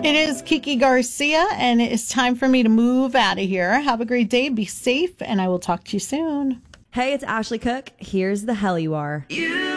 It is Kiki Garcia, and it is time for me to move out of here. Have a great day. Be safe, and I will talk to you soon. Hey, it's Ashley Cook. Here's the hell you are.